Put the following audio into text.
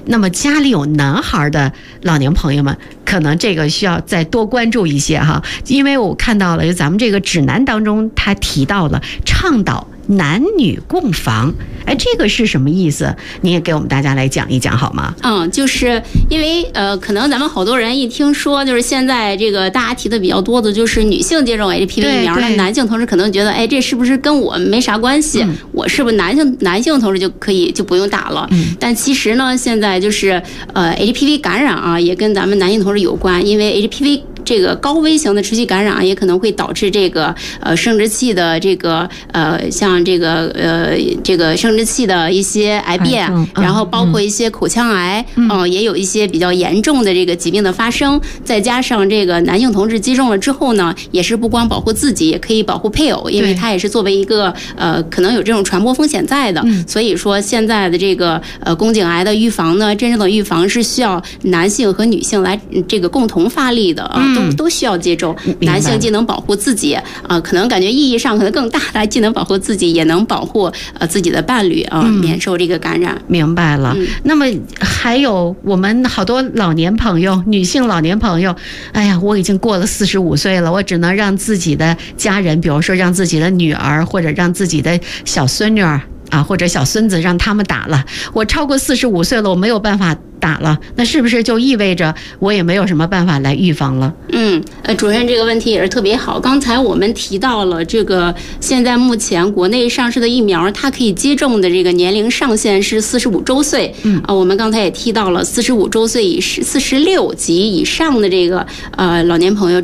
那么家里有男孩的老年朋友们，可能这个需要再多关注一些哈，因为我看到了，就咱们这个指南当中，他提到了倡导男女共房，哎，这个是什么意思？你也给我们大家来讲一讲好吗？ 就是因为可能咱们好多人一听说，就是现在这个大家提的比较多的，就是女性接种 HPV 疫苗，那男性同志可能觉得，哎，这是不是跟我没啥关系？我是不是男性同志就不用打了？但其实呢，现在就是HPV 感染啊，也跟咱们男性同志有关，因为 HPV。这个高危型的持续感染也可能会导致这个生殖器的这个像这个生殖器的一些癌变，然后包括一些口腔癌，也有一些比较严重的这个疾病的发生。再加上这个男性同志接种了之后呢，也是不光保护自己，也可以保护配偶，因为它也是作为一个可能有这种传播风险在的。所以说现在的这个宫颈癌的预防呢，真正的预防是需要男性和女性来这个共同发力的啊。都需要接种，男性既能保护自己可能感觉意义上可能更大的，既能保护自己，也能保护自己的伴侣免受这个感染。 明白了。那么还有我们好多老年朋友，女性老年朋友，哎呀，我已经过了45岁了，我只能让自己的家人，比如说让自己的女儿或者让自己的小孙女或者小孙子让他们打了。我超过45岁了，我没有办法打了，那是不是就意味着我也没有什么办法来预防了？ 主任这个问题也是特别好。刚才我们提到了这个，现在目前国内上市的疫苗，它可以接种的这个年龄上限是45周岁。我们刚才也提到了45周岁46级以上的这个老年朋友